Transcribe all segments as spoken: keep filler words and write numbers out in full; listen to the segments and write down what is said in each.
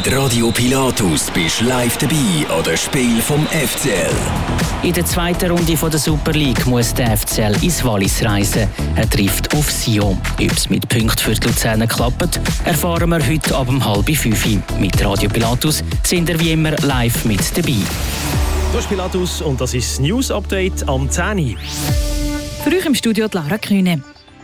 Mit Radio Pilatus bist du live dabei an den Spielen vom F C L. In der zweiten Runde der Super League muss der F C L ins Wallis reisen. Er trifft auf Sion. Ob es mit Punkten für die Luzerner klappt, erfahren wir heute ab um halb fünf. Mit Radio Pilatus sind wir wie immer live mit dabei. Das ist Pilatus und das ist das News-Update am zehn Uhr. Für euch im Studio die Lara Kühne.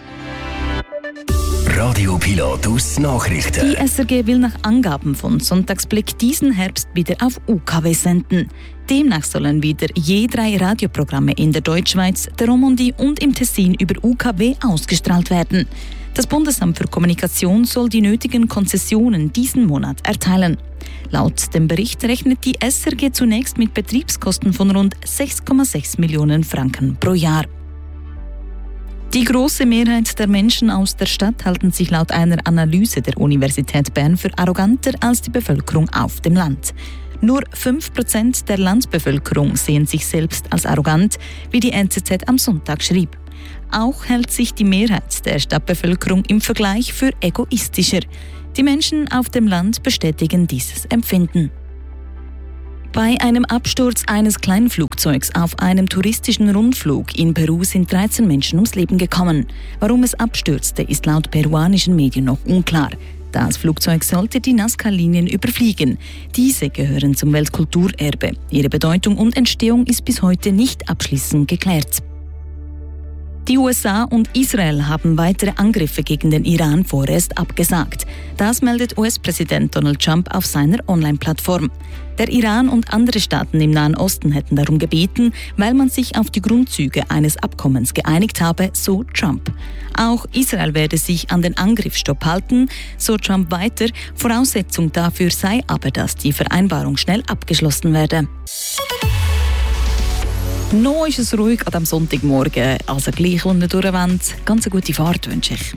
Radio Pilatus Nachrichten. Die S R G will nach Angaben von Sonntagsblick diesen Herbst wieder auf U K W senden. Demnach sollen wieder je drei Radioprogramme in der Deutschschweiz, der Romandie und im Tessin über U K W ausgestrahlt werden. Das Bundesamt für Kommunikation soll die nötigen Konzessionen diesen Monat erteilen. Laut dem Bericht rechnet die S R G zunächst mit Betriebskosten von rund sechs Komma sechs Millionen Franken pro Jahr. Die große Mehrheit der Menschen aus der Stadt halten sich laut einer Analyse der Universität Bern für arroganter als die Bevölkerung auf dem Land. Nur fünf Prozent der Landbevölkerung sehen sich selbst als arrogant, wie die N Z Z am Sonntag schrieb. Auch hält sich die Mehrheit der Stadtbevölkerung im Vergleich für egoistischer. Die Menschen auf dem Land bestätigen dieses Empfinden. Bei einem Absturz eines Kleinflugzeugs auf einem touristischen Rundflug in Peru sind dreizehn Menschen ums Leben gekommen. Warum es abstürzte, ist laut peruanischen Medien noch unklar. Das Flugzeug sollte die Nazca-Linien überfliegen. Diese gehören zum Weltkulturerbe. Ihre Bedeutung und Entstehung ist bis heute nicht abschließend geklärt. Die U S A und Israel haben weitere Angriffe gegen den Iran vorerst abgesagt. Das meldet U S-Präsident Donald Trump auf seiner Online-Plattform. Der Iran und andere Staaten im Nahen Osten hätten darum gebeten, weil man sich auf die Grundzüge eines Abkommens geeinigt habe, so Trump. Auch Israel werde sich an den Angriffsstopp halten, so Trump weiter. Voraussetzung dafür sei aber, dass die Vereinbarung schnell abgeschlossen werde. Noch ist es ruhig an diesem Sonntagmorgen, also gleich unten durchwand. Ganz eine gute Fahrt wünsche ich.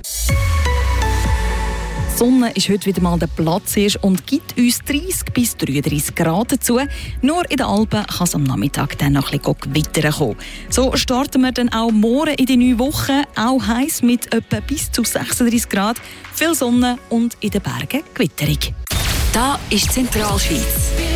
Die Sonne ist heute wieder mal der Platz und gibt uns dreißig bis dreiunddreißig Grad dazu. Nur in den Alpen kann es am Nachmittag dann noch ein bisschen gewittern kommen. So starten wir dann auch morgen in die neue Woche, auch heiß mit etwa bis zu sechsunddreißig Grad, viel Sonne und in den Bergen Gewitterung. Da ist Zentralschweiz.